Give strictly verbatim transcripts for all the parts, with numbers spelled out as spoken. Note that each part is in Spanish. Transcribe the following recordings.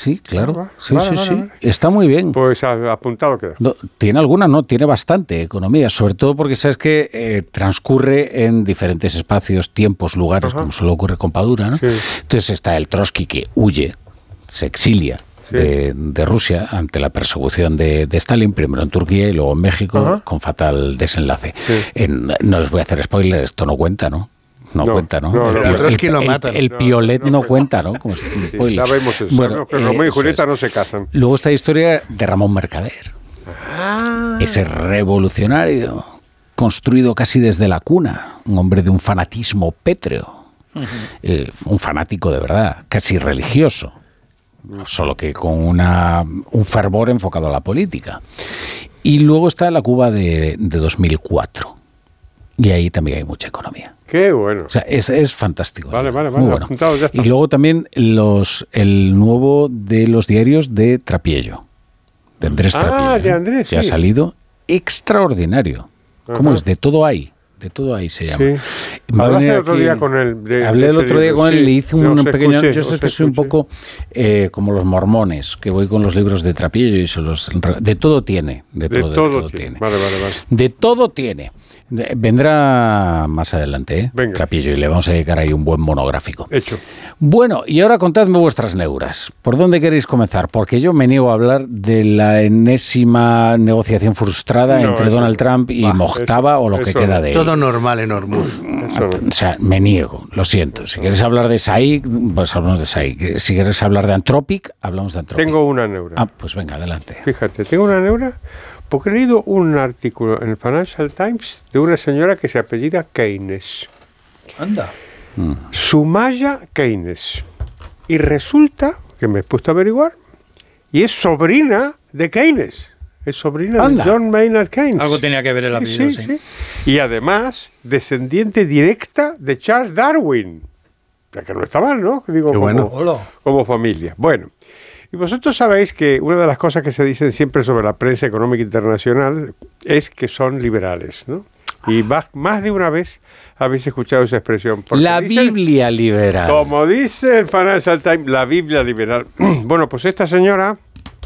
sí, claro. Vale, sí, vale, sí, vale, sí. vale. Está muy bien. Pues apuntado queda. No, tiene alguna, no, tiene bastante economía, sobre todo porque sabes que eh, transcurre en diferentes espacios, tiempos, lugares, Ajá. como solo ocurre con Padura, ¿no? Sí. Entonces está el Trotsky que huye, se exilia sí. de, de Rusia ante la persecución de, de Stalin, primero en Turquía y luego en México, Ajá. con fatal desenlace. Sí. En, no les voy a hacer spoiler, esto no cuenta, ¿no? No, no cuenta, ¿no? no, no el, el, el, lo el, matan. el Piolet no, no, no cuenta, ¿no? Como sí, sabemos eso. Bueno, que Romeo eh, y Julieta es. no se casan. Luego está la historia de Ramón Mercader. Ah. Ese revolucionario construido casi desde la cuna, un hombre de un fanatismo pétreo, uh-huh. eh, un fanático de verdad, casi religioso, solo que con una, un fervor enfocado a la política. Y luego está la Cuba de, de dos mil cuatro. Y ahí también hay mucha economía. Qué bueno. O sea, es, es fantástico. Vale, vale, vale. Muy bueno. Apuntado, ya está. Y luego también los el nuevo de los diarios de Trapiello, de Andrés ah, Trapiello. Ah, de Andrés, que sí. ha salido extraordinario. Ajá. ¿Cómo es? De todo hay. De todo ahí se llama. Sí. Hablé el otro aquí, día con él. De, hablé el otro día con él y sí, le hice un, un pequeño... Escuché, yo sé que soy un poco eh, como los mormones, que voy con los libros de Trapiello y se los... De todo tiene. De, de todo, todo, de todo tiene. tiene. Vale, vale, vale. De todo tiene. Vendrá más adelante, ¿eh? Venga. Trapiello, y le vamos a dedicar ahí un buen monográfico. Hecho. Bueno, y ahora contadme vuestras neuras. ¿Por dónde queréis comenzar? Porque yo me niego a hablar de la enésima negociación frustrada no, entre Donald no. Trump y bah, Mojtaba eso, o lo que queda de él. Todo normal en Hormuz. No. O sea, me niego, lo siento. Eso. Si quieres hablar de SAIC, pues hablamos de SAIC. Si quieres hablar de Anthropic, hablamos de Anthropic. Tengo una neura. Ah, pues venga, adelante. Fíjate, tengo una neura porque he leído un artículo en el Financial Times de una señora que se apellida Keynes. Anda. Mm. Sumaya Keynes. Y resulta que me he puesto a averiguar y es sobrina de Keynes. Es sobrina Anda. de John Maynard Keynes. Algo tenía que ver el apellido, sí, sí, sí. Y además, descendiente directa de Charles Darwin. Ya que no está mal, ¿no? Digo, Qué como, bueno. como familia. Bueno. Y vosotros sabéis que una de las cosas que se dicen siempre sobre la prensa económica internacional es que son liberales, ¿no? Y más, más de una vez habéis escuchado esa expresión. La dicen, Biblia liberal. Como dice el Financial Times, la Biblia liberal. Bueno, pues esta señora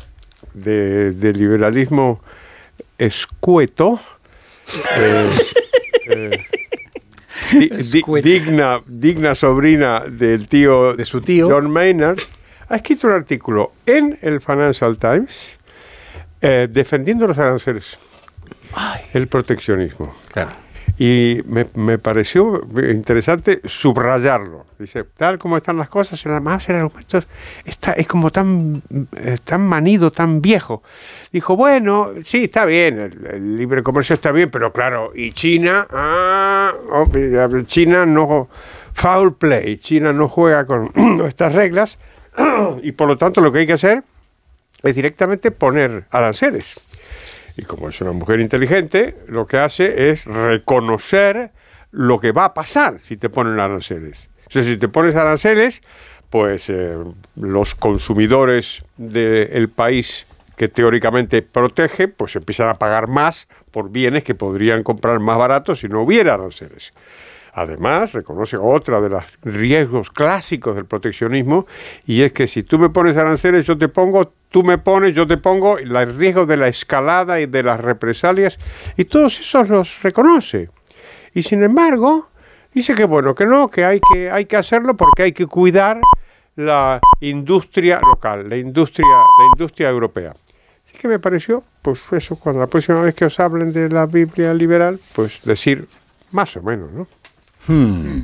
de, de liberalismo escueto, eh, eh, di, di, digna, digna sobrina del tío, de su tío John Maynard, ha escrito un artículo en el Financial Times eh, defendiendo los aranceles, Ay. el proteccionismo. Claro. Y me, me pareció interesante subrayarlo. Dice, tal como están las cosas, además el argumento está, es como tan, eh, tan manido, tan viejo. Dijo, bueno, sí, está bien, el, el libre comercio está bien, pero claro, y China, ah, oh, China no, foul play, China no juega con estas reglas, y por lo tanto lo que hay que hacer es directamente poner aranceles. Y como es una mujer inteligente, lo que hace es reconocer lo que va a pasar si te ponen aranceles. O sea, si te pones aranceles, pues eh, los consumidores del país que teóricamente protege, pues empiezan a pagar más por bienes que podrían comprar más baratos si no hubiera aranceles. Además, reconoce otra de los riesgos clásicos del proteccionismo, y es que si tú me pones aranceles, yo te pongo, tú me pones, yo te pongo, el riesgo de la escalada y de las represalias, y todos esos los reconoce. Y sin embargo, dice que bueno, que no, que hay que, hay que hacerlo porque hay que cuidar la industria local, la industria, la industria europea. Así que me pareció, pues eso, cuando la próxima vez que os hablen de la Biblia liberal, pues decir más o menos, ¿no? Hmm.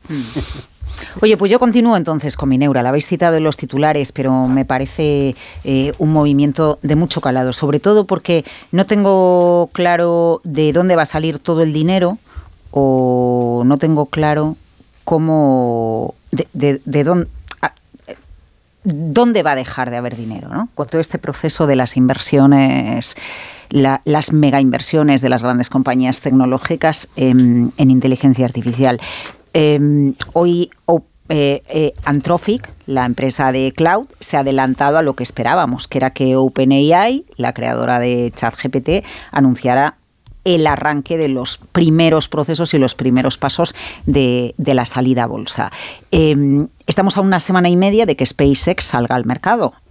Oye, pues yo continúo entonces con mi neura. La habéis citado en los titulares, pero me parece eh, un movimiento de mucho calado, sobre todo porque no tengo claro de dónde va a salir todo el dinero, o no tengo claro cómo, de, de, de dónde, a, dónde va a dejar de haber dinero, ¿no? Con todo este proceso de las inversiones, La, las mega inversiones de las grandes compañías tecnológicas en, en inteligencia artificial. Eh, hoy eh, eh, Anthropic, la empresa de cloud, se ha adelantado a lo que esperábamos, que era que OpenAI, la creadora de ChatGPT, anunciara el arranque de los primeros procesos y los primeros pasos de, de la salida a bolsa. Eh, estamos a una semana y media de que SpaceX salga al mercado.